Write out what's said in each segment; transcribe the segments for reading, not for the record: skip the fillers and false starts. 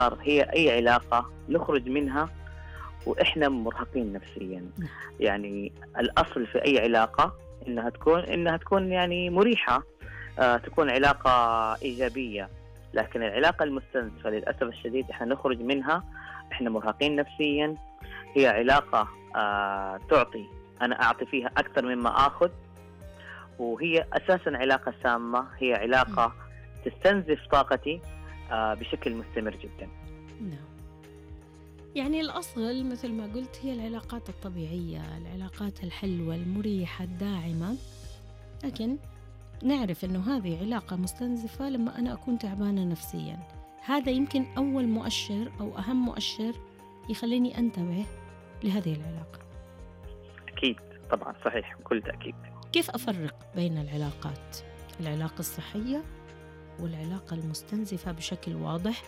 هي أي علاقة نخرج منها وإحنا مرهقين نفسيا. يعني الأصل في أي علاقة إنها تكون يعني مريحة، تكون علاقة إيجابية. لكن العلاقة المستنزفة للأسف الشديد إحنا نخرج منها إحنا مرهقين نفسيا. هي علاقة تعطي، أنا أعطي فيها أكثر مما آخذ، وهي أساسا علاقة سامة، هي علاقة تستنزف طاقتي بشكل مستمر جدا. نعم. يعني الأصل مثل ما قلت هي العلاقات الطبيعية، العلاقات الحلوة المريحة الداعمة، لكن نعرف أنه هذه علاقة مستنزفة لما أنا أكون تعبانة نفسيا. هذا يمكن أول مؤشر أو أهم مؤشر يخليني أنتبه لهذه العلاقة. أكيد طبعا، صحيح، بكل تأكيد. كيف أفرق بين العلاقات، العلاقة الصحية والعلاقة المستنزفة بشكل واضح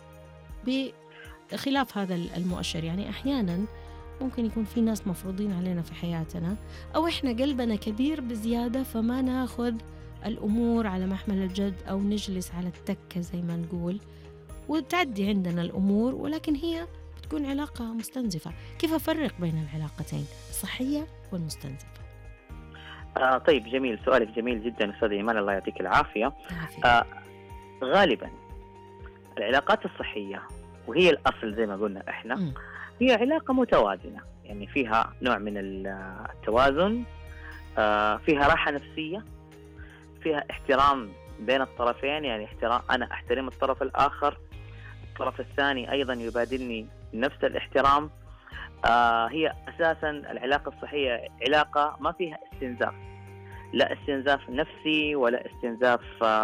بخلاف هذا المؤشر؟ يعني أحيانا ممكن يكون في ناس مفروضين علينا في حياتنا، أو إحنا قلبنا كبير بزيادة فما ناخذ الأمور على محمل الجد، أو نجلس على التكة زي ما نقول وتعدي عندنا الأمور، ولكن هي بتكون علاقة مستنزفة. كيف أفرق بين العلاقتين الصحية والمستنزفة؟ طيب، جميل، سؤالك جميل جدا أستاذ إيمان، الله يعطيك العافية. غالبا العلاقات الصحية، وهي الأصل زي ما قلنا إحنا، هي علاقة متوازنة، يعني فيها نوع من التوازن، فيها راحة نفسية، فيها احترام بين الطرفين، يعني احترام، أنا أحترم الطرف الآخر، الطرف الثاني أيضا يبادلني نفس الاحترام. هي أساسا العلاقة الصحية علاقة ما فيها استنزاف، لا استنزاف نفسي ولا استنزاف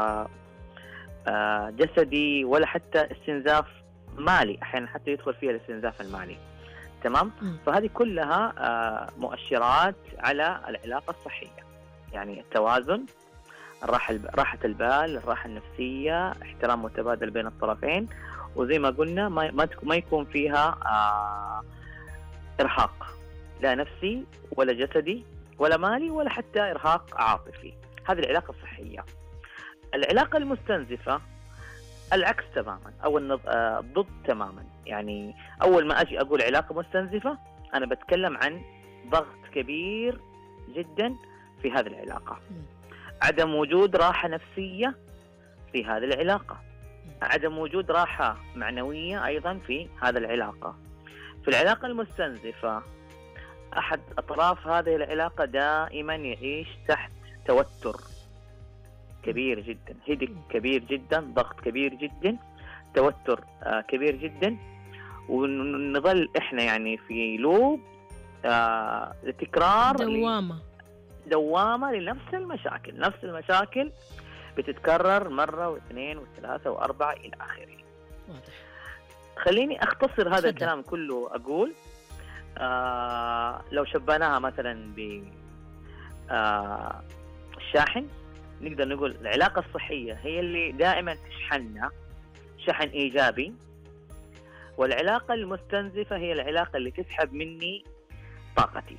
جسدي ولا حتى استنزاف مالي، أحيانا حتى يدخل فيها الاستنزاف المالي. تمام؟ فهذه كلها مؤشرات على العلاقة الصحية، يعني التوازن، راحة البال، الراحة النفسية، احترام متبادل بين الطرفين، وزي ما قلنا ما يكون فيها إرهاق، لا نفسي ولا جسدي ولا مالي ولا حتى إرهاق عاطفي. هذه العلاقة الصحية. العلاقة المستنزفة العكس تماما، أو الضد تماما. يعني أول ما أجي أقول علاقة مستنزفة أنا بتكلم عن ضغط كبير جدا في هذه العلاقة، عدم وجود راحة نفسية في هذه العلاقة، عدم وجود راحة معنوية أيضا في هذه العلاقة. في العلاقة المستنزفة أحد أطراف هذه العلاقة دائما يعيش تحت توتر كبير جدا، هدك كبير جدا، ضغط كبير جدا، توتر كبير جدا، ونظل إحنا يعني في لوب لتكرار دوامة لنفس المشاكل. نفس المشاكل بتتكرر مرة واثنين وثلاثة وأربعة إلى آخره. واضح. خليني أختصر هذا الكلام كله. أقول لو شبناها مثلا بالشاحن، نقدر نقول العلاقة الصحية هي اللي دائما تشحننا شحن إيجابي، والعلاقة المستنزفة هي العلاقة اللي تسحب مني طاقتي.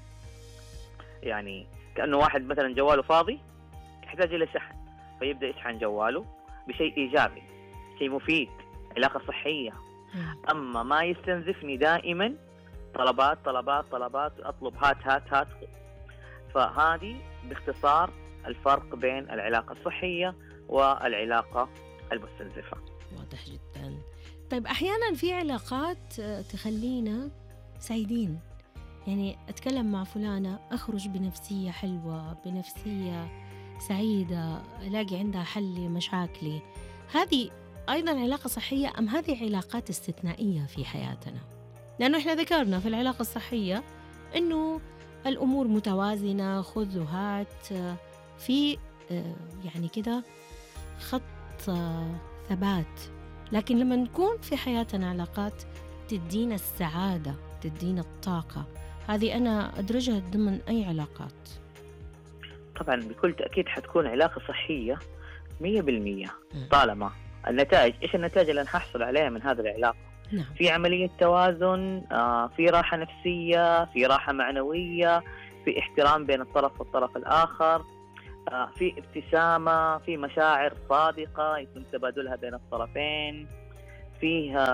يعني كأنه واحد مثلا جواله فاضي يحتاج إلى شحن، فيبدأ يشحن جواله بشيء إيجابي، شيء مفيد، علاقة صحية. أما ما يستنزفني دائما طلبات طلبات طلبات، أطلب هات. فهذه باختصار الفرق بين العلاقة الصحية والعلاقة المستنزفة. واضح جدا. طيب أحيانا في علاقات تخلينا سعيدين، يعني أتكلم مع فلانة أخرج بنفسية حلوة، بنفسية سعيدة، ألاقي عندها حل لمشاكلي. هذه أيضا علاقة صحية أم هذه علاقات استثنائية في حياتنا؟ لأنه إحنا ذكرنا في العلاقة الصحية إنه الأمور متوازنة، خذ وهات، في يعني كده خط ثبات. لكن لما نكون في حياتنا علاقات تدينا السعادة، تدينا الطاقة، هذه أنا أدرجها ضمن أي علاقات؟ طبعا بكل تأكيد حتكون علاقة صحية 100%، طالما النتائج، إيش النتائج اللي نحصل عليها من هذه العلاقة؟ نعم. في عملية توازن، في راحة نفسية، في راحة معنوية، في احترام بين الطرف والطرف الآخر، في ابتسامة، في مشاعر صادقة يتم تبادلها بين الطرفين، فيها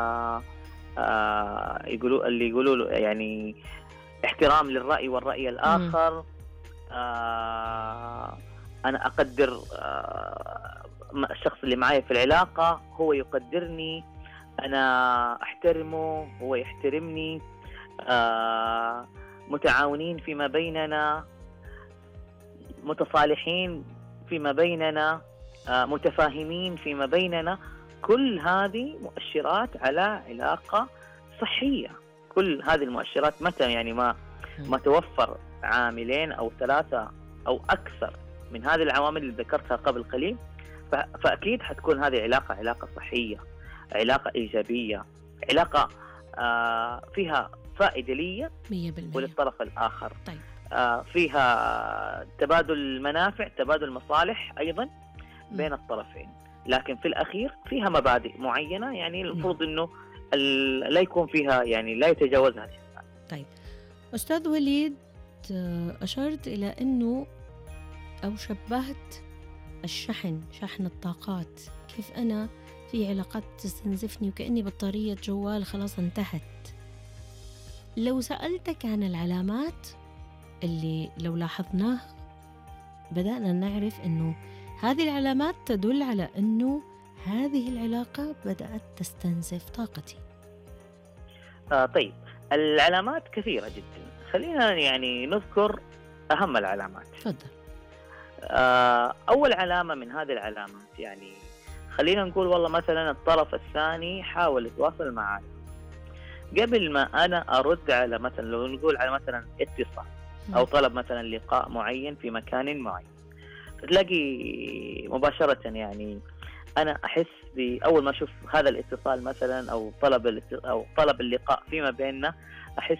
يقولوا له يعني احترام للرأي والرأي مم. الآخر. أنا أقدر الشخص اللي معي في العلاقة، هو يقدرني، أنا أحترمه، هو يحترمني. متعاونين فيما بيننا، متصالحين فيما بيننا، متفاهمين فيما بيننا. كل هذه مؤشرات على علاقة صحية. كل هذه المؤشرات متى يعني ما توفر عاملين أو ثلاثة أو أكثر من هذه العوامل اللي ذكرتها قبل قليل، فأكيد حتكون هذه علاقة صحية، علاقة إيجابية، علاقة فيها فائدة لي 100%. وللطرف الآخر. طيب. فيها تبادل منافع، تبادل مصالح أيضا بين الطرفين، لكن في الأخير فيها مبادئ معينة يعني المفروض أنه لا يكون فيها يعني لا يتجاوزها الإنسان. طيب أستاذ وليد، أشرت إلى أنه أو شبهت شحن الطاقات، كيف أنا في علاقات تستنزفني وكأني بطارية جوال خلاص انتهت. لو سألتك عن العلامات اللي لو لاحظناه بدأنا نعرف أنه هذه العلامات تدل على أنه هذه العلاقة بدأت تستنزف طاقتي. طيب، العلامات كثيرة جدا، خلينا يعني نذكر أهم العلامات. تفضل. أول علامة من هذه العلامات يعني خلينا نقول والله مثلا الطرف الثاني حاول يتواصل معي قبل ما أنا أرد على مثلا، لو نقول على مثلا اتصال أو طلب مثلا لقاء معين في مكان معين، تلاقي مباشرة يعني أنا أحس بأول ما أشوف هذا الاتصال مثلا أو طلب اللقاء فيما بيننا، أحس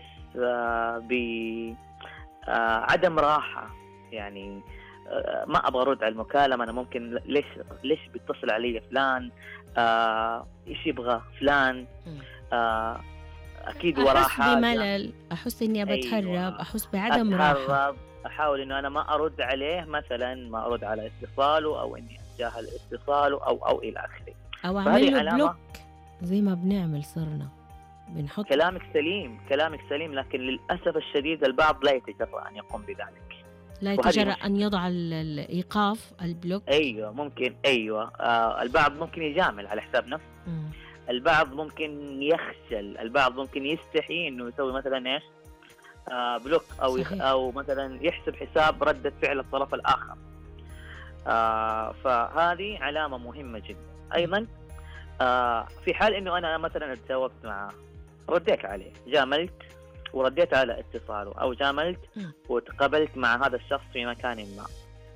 بعدم راحة. يعني ما أبغى أرد على المكالمة، أنا ممكن ليش بيتصل علي فلان، إيش يبغى فلان، أكيد وراه حاجة. أحس بملل، أحس إني بتهرب. أيوة. أحس بعدم راحة، أحاول إنه أنا ما أرد عليه مثلا، ما أرد على اتصاله أو إني أتجاهل اتصاله أو إلى آخره، أو أعمل له بلوك زي ما بنعمل صرنا بنحط. كلامك سليم، لكن للأسف الشديد البعض لا يتجرأ أن يقوم بذلك، لا يتجرأ أن يضع الإيقاف البلوك. أيوة ممكن، البعض ممكن يجامل على حساب نفسه. البعض ممكن يخجل، البعض ممكن يستحي إنه يسوي مثلا إيش بلوك أو مثلا يحسب حساب ردة فعل الطرف الآخر. فهذه علامة مهمة جدا. أيضا في حال إنه أنا مثلا تجاوبت معه، رديت عليه، جاملت ورديت على اتصاله، أو جاملت وتقابلت مع هذا الشخص في مكان ما،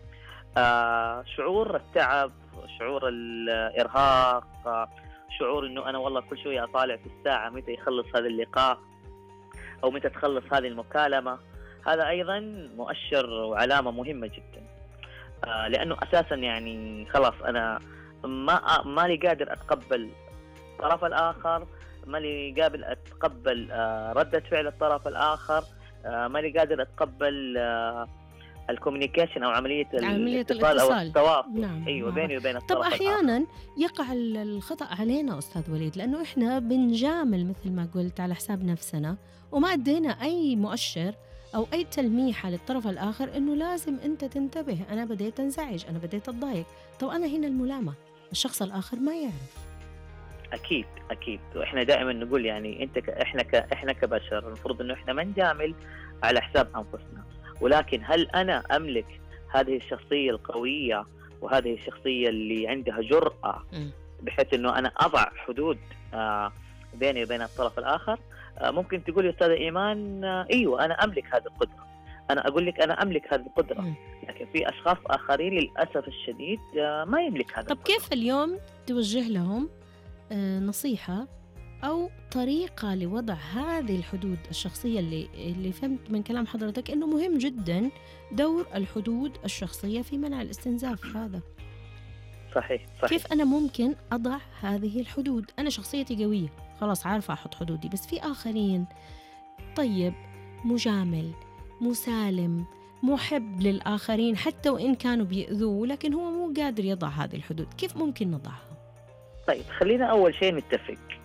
شعور التعب، شعور الإرهاق، شعور إنه أنا والله كل شوية أطالع في الساعة متى يخلص هذا اللقاء أو متى تخلص هذه المكالمة، هذا أيضا مؤشر وعلامة مهمة جدا. لأنه أساسا يعني خلاص أنا ما لي قادر أتقبل الطرف الآخر، ما لي قابل أتقبل ردة فعل الطرف الآخر، ما لي قادر أتقبل الكوميونيكيشن أو عملية الاتصال أو التواصل. نعم. أيوة بيني وبين الطرف الآخر. طب أحيانا يقع الخطأ علينا أستاذ وليد، لأنه إحنا بنجامل مثل ما قلت على حساب نفسنا، وما أدينا أي مؤشر أو أي تلميحة للطرف الآخر إنه لازم أنت تنتبه، أنا بديت أنزعج، أنا بديت أتضايق. طب أنا هنا الملامة، الشخص الآخر ما يعرف. أكيد وإحنا دائما نقول يعني إحنا كبشر المفروض إنه إحنا ما نجامل على حساب أنفسنا، ولكن هل أنا أملك هذه الشخصية القوية وهذه الشخصية اللي عندها جرأة بحيث إنه أنا أضع حدود بيني وبين الطرف الآخر؟ ممكن تقول يا أستاذ إيمان أيوة أنا أملك هذه القدرة، أنا أقول لك أنا أملك هذه القدرة، لكن في أشخاص آخرين للأسف الشديد ما يملك هذا. طب كيف اليوم توجه لهم نصيحة أو طريقة لوضع هذه الحدود الشخصية اللي فهمت من كلام حضرتك إنه مهم جدا دور الحدود الشخصية في منع الاستنزاف هذا؟ صحيح. كيف أنا ممكن أضع هذه الحدود؟ أنا شخصيتي قوية خلاص عارفة أحط حدودي، بس في آخرين طيب مجامل، مسالم، محب للآخرين حتى وإن كانوا بيأذوه، لكن هو مو قادر يضع هذه الحدود. كيف ممكن نضعها؟ طيب خلينا أول شيء نتفق